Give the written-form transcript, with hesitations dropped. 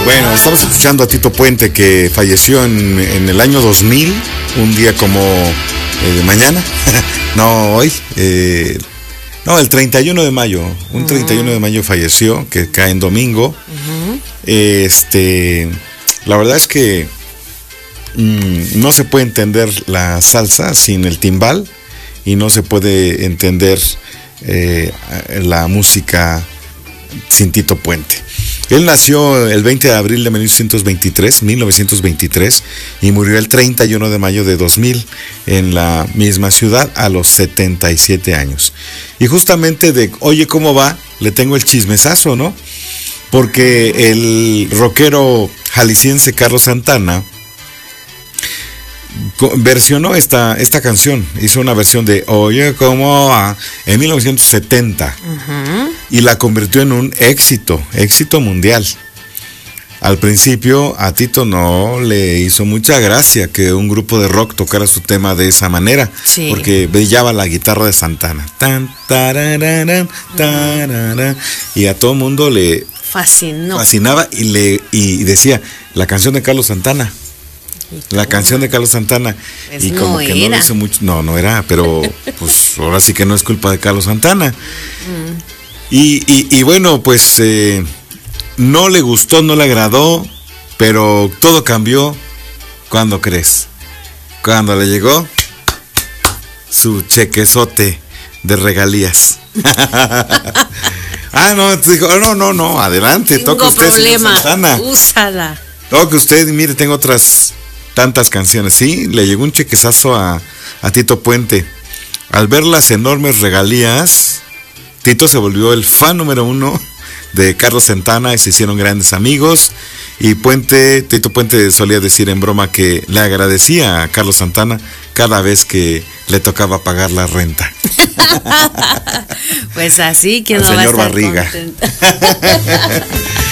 Bueno, estamos escuchando a Tito Puente, que falleció en el año 2000, un día como de mañana, no hoy, no, el 31 de mayo, un 31 de mayo falleció, que cae en domingo. La verdad es que no se puede entender la salsa sin el timbal y no se puede entender la música sin Tito Puente. Él nació el 20 de abril de 1923 y murió el 31 de mayo de 2000 en la misma ciudad a los 77 años. Y justamente de Oye ¿Cómo va? Le tengo el chismesazo, ¿no? Porque el rockero jalisciense Carlos Santana versionó esta canción, hizo una versión de Oye ¿Cómo va? En 1970 y la convirtió en un éxito mundial. Al principio a Tito no le hizo mucha gracia que un grupo de rock tocara su tema de esa manera, sí, porque brillaba la guitarra de Santana, tan, tararán, tararán, y a todo mundo le fascinaba y decía la canción de Carlos Santana. La canción de Carlos Santana. Pues y como no que era. No hizo mucho. No era, pero pues ahora sí que no es culpa de Carlos Santana. Y bueno, pues no le gustó, no le agradó, pero todo cambió. ¿Cuándo crees? Cuando le llegó su chequezote de regalías. No, dijo, no, adelante, toque usted, problema, Santana. Úsala. Toque usted, mire, tengo otras tantas canciones. Sí, le llegó un chequezazo a Tito Puente. Al ver las enormes regalías, Tito se volvió el fan número 1 de Carlos Santana y se hicieron grandes amigos. Y Tito Puente solía decir en broma que le agradecía a Carlos Santana cada vez que le tocaba pagar la renta. Pues así que no señor va a estar Barriga.